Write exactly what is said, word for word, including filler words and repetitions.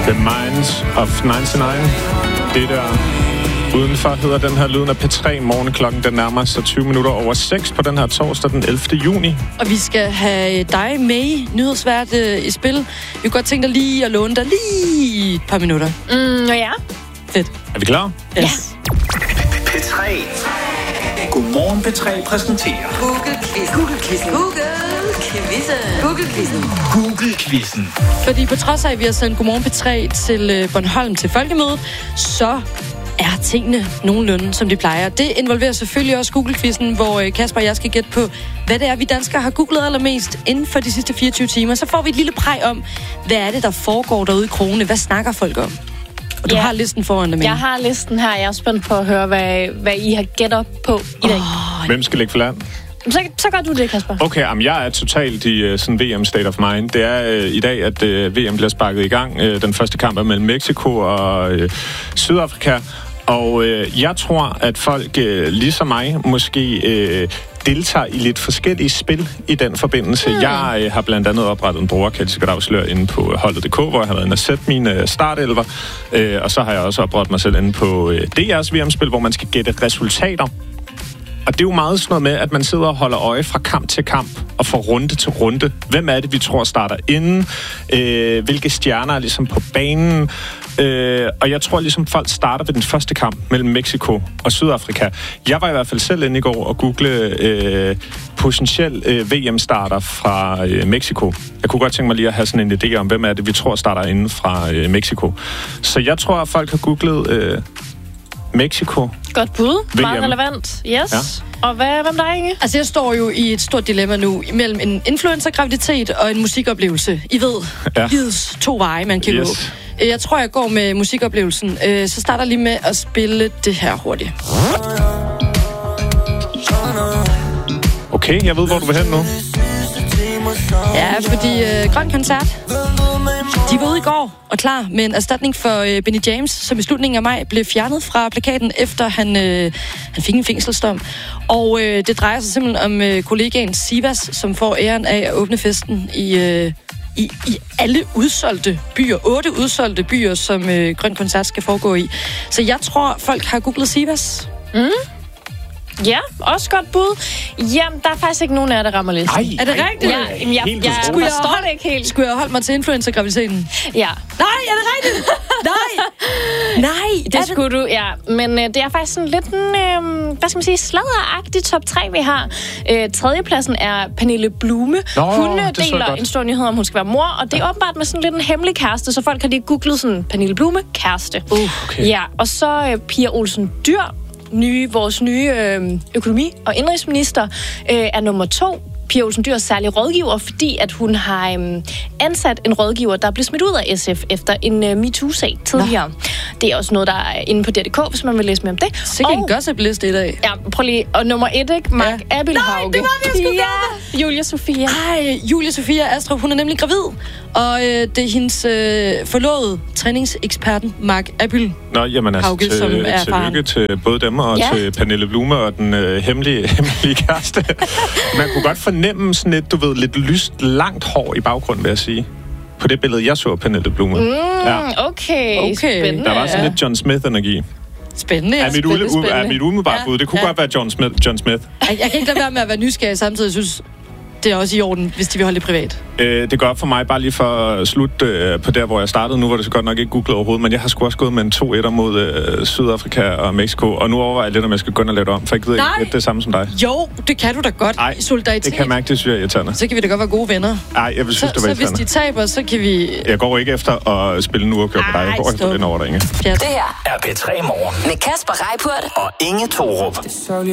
The Minds of nioghalvfems. Det der udenfor hedder den her lyden af P tre. Morgenklokken den nærmer sig tyve minutter over seks på den her torsdag den ellevte juni. Og vi skal have dig med, nyhedsvært øh, i spil. Vi kunne godt tænke dig lige at låne dig lige et par minutter. Mm, ja. Fedt. Er vi klar? Yes. Ja. P tre. Godmorgen P tre præsenterer Google-quiz. Google-quizzen. Google-quizzen. Google-quizzen. Google-quizzen. Fordi på trods af, at vi har sendt Godmorgen P tre til øh, Bornholm til Folkemødet, så er tingene nogenlunde, som de plejer. Det involverer selvfølgelig også Google-quizzen, hvor øh, Kasper og jeg skal gætte på, hvad det er, vi danskere har googlet allermest inden for de sidste fireogtyve timer. Så får vi et lille præg om, hvad er det, der foregår derude i krogene? Hvad snakker folk om? Og du Ja. har listen foran dig med. Jeg har listen her. Jeg er spændt på at høre, hvad, hvad I har gæt op på i dag. Oh, Hvem skal lægge for land? Så, så gør du det, Kasper. Okay, jamen, jeg er totalt i uh, sådan V M state of mind. Det er uh, i dag, at uh, V M bliver sparket i gang. Uh, den første kamp er mellem Mexico og uh, Sydafrika. Og uh, jeg tror, at folk, uh, ligesom mig, måske uh, deltager i lidt forskellige spil i den forbindelse. Mm. Jeg uh, har blandt andet oprettet en bruger, kan jeg sikkert afsløre, inde på holdet punktum d k, hvor jeg har været inde og sætte mine startelver. Uh, og så har jeg også oprettet mig selv inde på uh, D R's V M-spil, hvor man skal gætte resultater. Og det er jo meget sådan noget med, at man sidder og holder øje fra kamp til kamp og fra runde til runde. Hvem er det, vi tror starter inden? Øh, hvilke stjerner er ligesom på banen? Øh, og jeg tror ligesom, folk starter ved den første kamp mellem Mexico og Sydafrika. Jeg var i hvert fald selv inde i går og google øh, potentiel øh, V M-starter fra øh, Mexico. Jeg kunne godt tænke mig lige at have sådan en idé om, hvem er det, vi tror starter inden fra øh, Mexico. Så jeg tror, at folk har googlet Øh, Mexico. Godt bud. V M. Meget relevant. Yes. Ja. Og hvad, hvem der, Inge? Altså, jeg står jo i et stort dilemma nu imellem en influencer-graviditet og en musikoplevelse. I ved, Ja. livets to veje, man kan Yes. gå. Jeg tror, jeg går med musikoplevelsen. Så starter lige med at spille det her hurtigt. Okay, jeg ved, hvor du vil hen nu. Ja, fordi øh, Grøn Koncert, de var ude i går og klar med en erstatning for øh, Benny James, som i slutningen af maj blev fjernet fra plakaten, efter han, øh, han fik en fængselsdom. Og øh, det drejer sig simpelthen om øh, kollegaen Sivas, som får æren af at åbne festen i, øh, i, i alle udsolgte byer. Otte udsolgte byer, som øh, Grøn Koncert skal foregå i. Så jeg tror, folk har googlet Sivas. Mm. Ja, også godt bud. Jamen, der er faktisk ikke nogen af jer, der rammer listen. Ej, Er det rigtigt? Ja, jamen, jeg, Helt jeg, jeg Skulle jeg forstår holde- det ikke helt. Skulle jeg holde mig til influencer-graviditeten? Ja, Nej, er det rigtigt? Nej! Nej! det skulle du, ja. Men øh, det er faktisk sådan lidt en, øh, hvad skal man sige, sladderagtig top tre, vi har. Øh, tredjepladsen er Pernille Blume. Nå, Hun det så jeg deler godt. en stor nyhed om, hun skal være mor, og det er åbenbart med sådan lidt en hemmelig kæreste, så folk har lige googlet sådan, Pernille Blume, kæreste. Uh, okay. Ja, og så øh, Pia Olsen Dyhr, nye, vores nye øh, økonomi- og indrigsminister, øh, er nummer to. Pia Olsen Dyhr er særlig rådgiver, fordi at hun har øhm, ansat en rådgiver, der blev smidt ud af S F efter en øh, MeToo-sag tidligere. Nå. Det er også noget, der er inde på D R punktum d k, hvis man vil læse mere om det. Sikke en gossip-liste i dag. Ja, prøv lige. Og nummer et, ikke? Mark Ja. Abildhauge. Nej, det var det, jeg skulle Ja, Julia Sofia. Ej, Julia Sofia Astrup, hun er nemlig gravid. Og øh, det er hendes øh, forlovede træningseksperten, Mark Abyl. Nå, jamen altså, Hauge, som til, er faren. tillykke til både dem og Ja. til Pernille Blume og den øh, hemmelige, hemmelige kæreste. Man kunne godt fornemme sådan et, du ved, lidt lyst, langt hår i baggrunden, vil jeg sige. På det billede, jeg så af Pernille Blume. Mm, Ja. okay, Okay. spændende. Der var sådan lidt John Smith-energi. Spændende. Er mit, spændende, ule, spændende. er mit umiddelbare Ja, bud. Det kunne ja. godt være John Smith. John Smith. Jeg, jeg kan ikke lade være med at være nysgerrig samtidig. Jeg synes, det er også i orden, hvis de vil holde det privat. Øh, det går op for mig, bare lige for at slutte øh, på der, hvor jeg startede. Nu var det så godt nok ikke googlet overhovedet, men jeg har sgu også gået med en to etter mod øh, Sydafrika og Mexico. Og nu overvejer jeg lidt, om jeg skal gå ind og lave det om, for jeg ved ikke, Nej. at det er samme som dig. Jo, det kan du da godt. Ej, I solidaritet. Det kan jeg mærke, det synes jeg er irriterende. Så kan vi da godt være gode venner. Nej, jeg vil synes, Så, det var så hvis irriterende. de taber, så kan vi... Jeg går ikke efter at spille en uafgjort med dig. Jeg Ej, går efter stop. den over dig, Inge. Pjat. Det her Er P tre morgen med Kasper Reippurt og Inge Thorup.